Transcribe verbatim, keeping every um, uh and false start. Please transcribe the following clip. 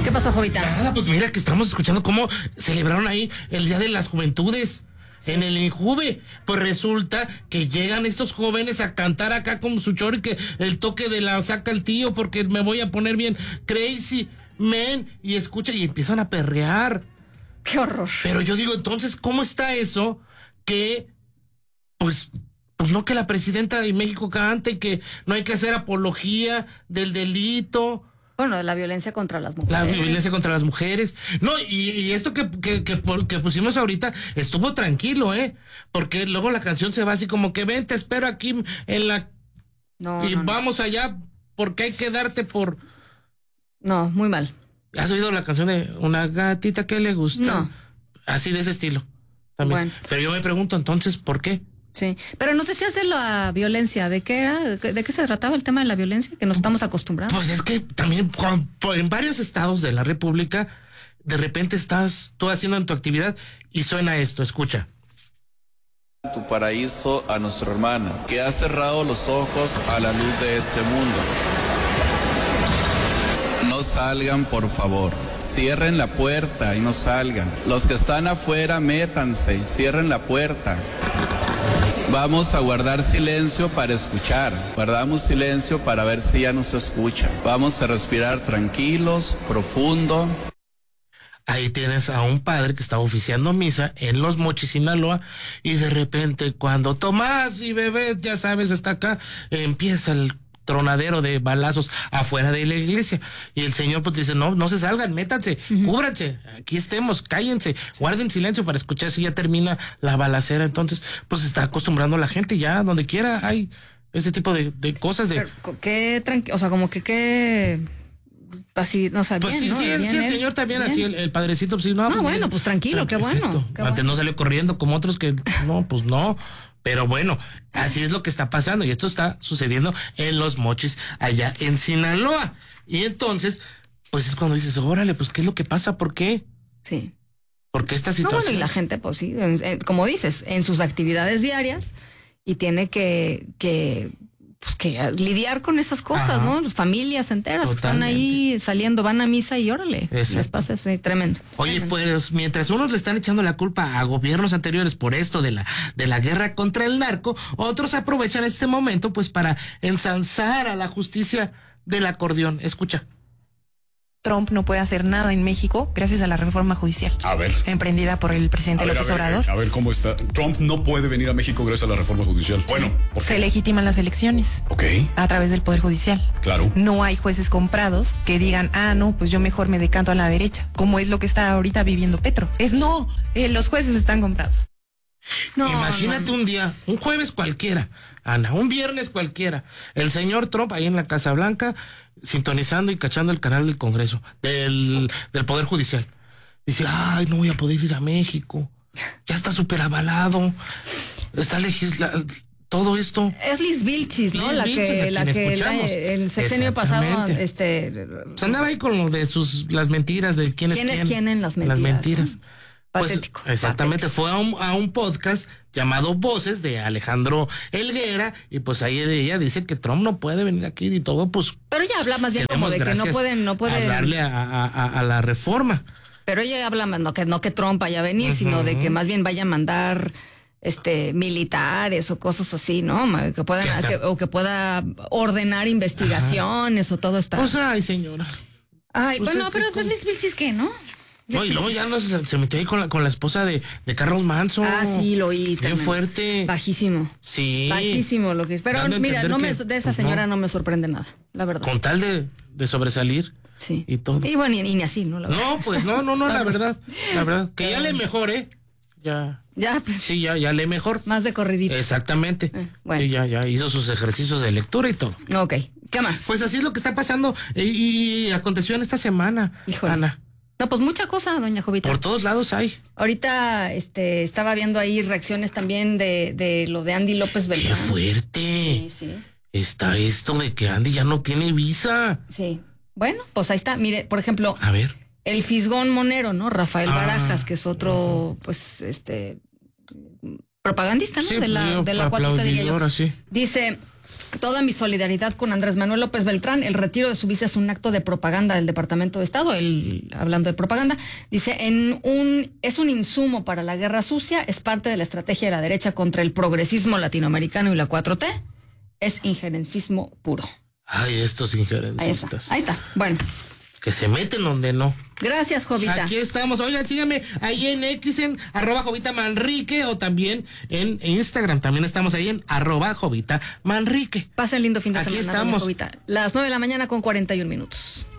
¿Qué pasó, Jovita? Nada, pues mira que estamos escuchando cómo celebraron ahí el Día de las Juventudes. Sí. En el Injuve, pues resulta que llegan estos jóvenes a cantar acá con su choro y que el toque de la saca el tío porque me voy a poner bien crazy, man, y escucha y empiezan a perrear. ¡Qué horror! Pero yo digo, entonces, ¿cómo está eso? Que, pues, pues no que la presidenta de México cante y que no hay que hacer apología del delito. Bueno, de la violencia contra las mujeres. La violencia contra las mujeres. No, y, y esto que, que, que, que pusimos ahorita estuvo tranquilo, ¿eh? Porque luego la canción se va así como que ven, te espero aquí en la... No, y no, vamos no. allá porque hay que darte por... No, muy mal. ¿Has oído la canción de Una gatita que le gusta? No. Así de ese estilo. También. Bueno. Pero yo me pregunto entonces, ¿por qué? Sí, pero no sé si hace la violencia, ¿de qué era? ¿De qué se trataba el tema de la violencia? Que nos estamos acostumbrados. Pues es que también en varios estados de la República, de repente estás tú haciendo en tu actividad y suena esto, escucha. Tu paraíso a nuestro hermano, que ha cerrado los ojos a la luz de este mundo. No salgan, por favor. Cierren la puerta y no salgan. Los que están afuera, métanse y cierren la puerta. Vamos a guardar silencio para escuchar. Guardamos silencio para ver si ya nos escucha. Vamos a respirar tranquilos, profundo. Ahí tienes a un padre que estaba oficiando misa en Los Mochis, Sinaloa, y de repente cuando Tomás y Bebé, ya sabes, está acá, empieza el tronadero de balazos afuera de la iglesia. Y el señor pues dice, no, no se salgan, métanse, uh-huh. cúbranse, aquí estemos, cállense, sí. guarden silencio para escuchar si ya termina la balacera. Entonces, pues está acostumbrando a la gente ya, donde quiera hay ese tipo de, de cosas de... Pero, qué tranqui- o sea, como que qué... Así, no, o sea, pues bien, sí, ¿no? sí, el, bien, sí, el él, señor también, bien. así, el, el padrecito, pues sí, no. No, pues, bueno, bien, pues tranquilo, qué bueno, qué Antes bueno. no salió corriendo como otros que, no, pues no. Pero bueno, así es lo que está pasando y esto está sucediendo en Los Mochis, allá en Sinaloa. Y entonces, pues es cuando dices, órale, pues ¿qué es lo que pasa? ¿Por qué? Sí. ¿Por qué esta situación? No, bueno, y la gente, pues sí, en, en, como dices, en sus actividades diarias y tiene que, que, pues, que lidiar con esas cosas, ajá. ¿no? Las familias enteras Totalmente. Que están ahí saliendo, van a misa y órale, Exacto. les pasa eso, tremendo. Oye, tremendo. pues mientras unos le están echando la culpa a gobiernos anteriores por esto de la de la guerra contra el narco, otros aprovechan este momento pues para ensalzar a la justicia del acordeón. Escucha. Trump no puede hacer nada en México gracias a la reforma judicial. A ver. Emprendida por el presidente a ver, López a ver, Obrador. A ver cómo está. Trump no puede venir a México gracias a la reforma judicial. Bueno, ¿por qué? Se legitiman las elecciones. Ok. A través del Poder Judicial. Claro. No hay jueces comprados que digan, ah, no, pues yo mejor me decanto a la derecha, como es lo que está ahorita viviendo Petro. Es no, eh, los jueces están comprados. No, Imagínate no, no. un día, un jueves cualquiera, Ana, un viernes cualquiera, el señor Trump ahí en la Casa Blanca, sintonizando y cachando el canal del Congreso, del, del Poder Judicial. Dice, ay, no voy a poder ir a México, ya está súper avalado, está legislado, todo esto. Es Liz Vilchis, ¿no? Liz la Vilchis, que, la que la, el sexenio pasado, este... Pues andaba ahí con lo de sus, las mentiras, de quién es quién. ¿Quién es quién en las mentiras? Las mentiras. ¿No? Patético. Pues, exactamente, patético. fue a un, a un podcast llamado Voces de Alejandro Helguera y pues ahí ella dice que Trump no puede venir aquí y todo, pues... Pero ella habla más bien como de que no pueden... No pueden hablarle a, a, a la reforma. Pero ella habla más, no que, no que Trump vaya a venir, uh-huh. sino de que más bien vaya a mandar este militares o cosas así, ¿no? Que puedan, que, o que pueda ordenar investigaciones Ajá. o todo está... Pues ay, señora. Ay, pues bueno, pero pues Liz Vilchis, ¿qué, no? No, y luego ya no, se, se metió ahí con la, con la esposa de, de Carlos Manson. Ah, sí, lo oí. Bien también. fuerte. Bajísimo. Sí. Bajísimo lo que es. Pero mira, no me, de esa pues señora no. no me sorprende nada, la verdad. Con tal de, de sobresalir. Sí. Y todo. Y bueno, y, y ni así, ¿no? La no, pues no, no, no, la verdad. La verdad. Que ya le mejore. Ya. Ya, pues. Sí, ya, ya le mejor. Más de corridito. Exactamente. Eh, bueno. Sí, ya, ya hizo sus ejercicios de lectura y todo. Ok. ¿Qué más? Pues así es lo que está pasando y, y aconteció en esta semana, Híjole. Ana. No, pues mucha cosa, doña Jovita. Por todos lados hay. Ahorita este, estaba viendo ahí reacciones también de, de lo de Andy López Beltrán. ¡Qué fuerte! Sí, sí. Está esto de que Andy ya no tiene visa. Sí. Bueno, pues ahí está. Mire, por ejemplo. A ver. El fisgón monero, ¿no? Rafael ah, Barajas, que es otro, uh-huh. pues, este... propagandista, ¿no? Sí, de la, de la cuatro T, diría yo. Sí. Dice: toda mi solidaridad con Andrés Manuel López Beltrán. El retiro de su vice es un acto de propaganda del Departamento de Estado. Él, hablando de propaganda, dice: en un es un insumo para la guerra sucia, es parte de la estrategia de la derecha contra el progresismo latinoamericano y la cuatro T. Es injerencismo puro. Ay, estos injerencistas. Ahí está, ahí está. Bueno. Que se meten donde no. Gracias, Jovita. Aquí estamos. Oigan, síganme ahí en X, en arroba Jovita Manrique, o también en Instagram. También estamos ahí en arroba Jovita Manrique. Pasen lindo fin de Aquí semana. Estamos. Jovita. Las nueve de la mañana con cuarenta y un minutos.